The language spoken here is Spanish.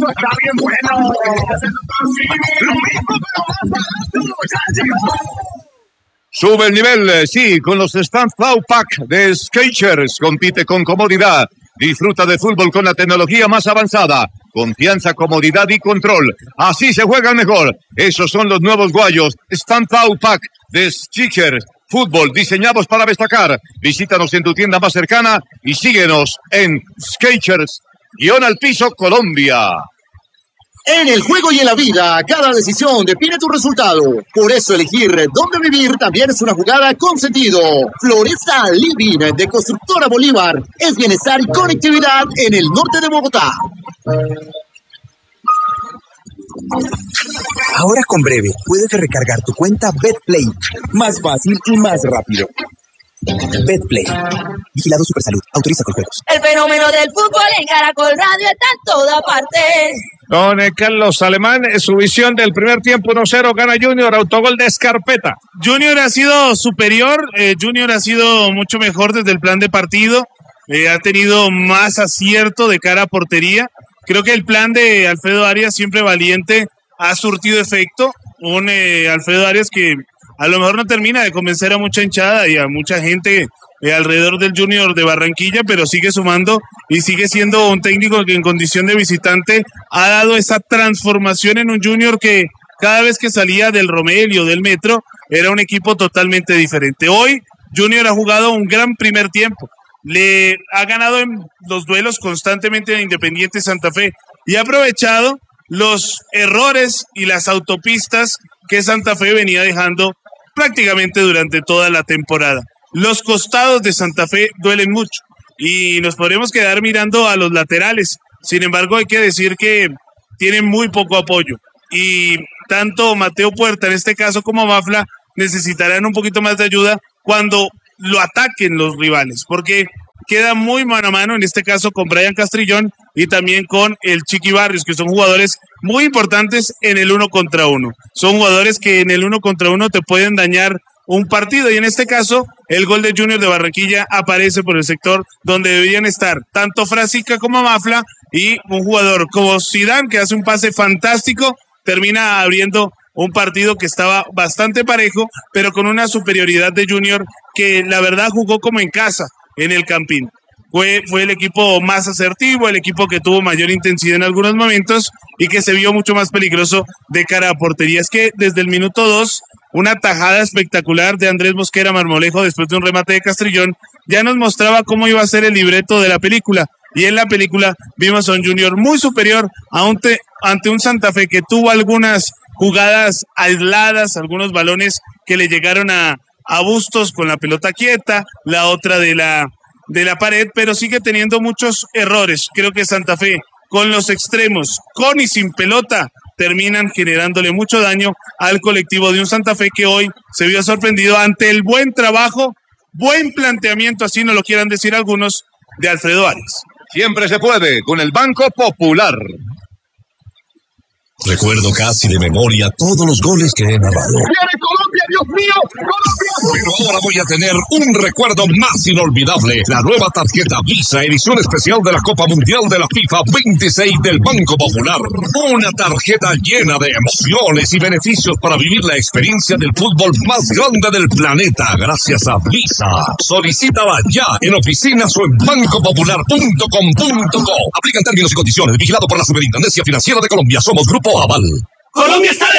eso está bien bueno. Lo mismo, pero más barato. Ya llegó. Sube el nivel, sí, con los Stand Out Pack de Skechers. Compite con comodidad. Disfruta de fútbol con la tecnología más avanzada. Confianza, comodidad y control. Así se juega mejor. Esos son los nuevos guayos Stand Out Pack de Skechers. Fútbol diseñados para destacar. Visítanos en tu tienda más cercana y síguenos en Skechers-al-piso Colombia. En el juego y en la vida, cada decisión define tu resultado. Por eso elegir dónde vivir también es una jugada con sentido. Floresta Living de Constructora Bolívar es bienestar y conectividad en el norte de Bogotá. Ahora con Breve puedes recargar tu cuenta BetPlay más fácil y más rápido. BetPlay. Vigilado Supersalud. Autoriza con juegos. El fenómeno del fútbol en Caracol Radio está en toda parte. Don Carlos Alemán, su visión del primer tiempo 1-0, gana Junior, autogol de Escarpeta. Junior ha sido superior, Junior ha sido mucho mejor desde el plan de partido, ha tenido más acierto de cara a portería. Creo que el plan de Alfredo Arias, siempre valiente, ha surtido efecto. Un Alfredo Arias que a lo mejor no termina de convencer a mucha hinchada y a mucha gente alrededor del Junior de Barranquilla, pero sigue sumando y sigue siendo un técnico que en condición de visitante ha dado esa transformación en un Junior que cada vez que salía del Romelio, del Metro, era un equipo totalmente diferente. Hoy Junior ha jugado un gran primer tiempo, le ha ganado en los duelos constantemente a Independiente Santa Fe y ha aprovechado los errores y las autopistas que Santa Fe venía dejando prácticamente durante toda la temporada. Los costados de Santa Fe duelen mucho y nos podremos quedar mirando a los laterales. Sin embargo, hay que decir que tienen muy poco apoyo y tanto Mateo Puerta en este caso como Mafla necesitarán un poquito más de ayuda cuando lo ataquen los rivales, porque queda muy mano a mano en este caso con Brian Castrillón y también con el Chiqui Barrios, que son jugadores muy importantes en el 1 contra 1. Son jugadores que en el 1 contra 1 te pueden dañar un partido y en este caso el gol de Junior de Barranquilla aparece por el sector donde deberían estar tanto Frasica como Mafla y un jugador como Zidane que hace un pase fantástico, termina abriendo un partido que estaba bastante parejo, pero con una superioridad de Junior que la verdad jugó como en casa en el Campín. Fue el equipo más asertivo, el equipo que tuvo mayor intensidad en algunos momentos y que se vio mucho más peligroso de cara a portería. Es que desde el minuto 2, una tajada espectacular de Andrés Mosquera Marmolejo después de un remate de Castrillón, ya nos mostraba cómo iba a ser el libreto de la película. Y en la película vimos a un Junior muy superior ante un Santa Fe que tuvo algunas jugadas aisladas, algunos balones que le llegaron a Bustos con la pelota quieta, la otra de la pared, pero sigue teniendo muchos errores. Creo que Santa Fe, con los extremos, con y sin pelota, terminan generándole mucho daño al colectivo de un Santa Fe que hoy se vio sorprendido ante el buen trabajo, buen planteamiento, así nos lo quieran decir algunos, de Alfredo Arias. Siempre se puede con el Banco Popular. Recuerdo casi de memoria todos los goles que he narrado. ¡Viene Colombia, Dios mío! ¡Colombia! Pero ahora voy a tener un recuerdo más inolvidable. La nueva tarjeta Visa, edición especial de la Copa Mundial de la FIFA 26 del Banco Popular. Una tarjeta llena de emociones y beneficios para vivir la experiencia del fútbol más grande del planeta, gracias a Visa. Solicítala ya en oficinas o en bancopopular.com.co. Aplican términos y condiciones. Vigilado por la Superintendencia Financiera de Colombia. Somos Grupo Aval. ¡Colombia está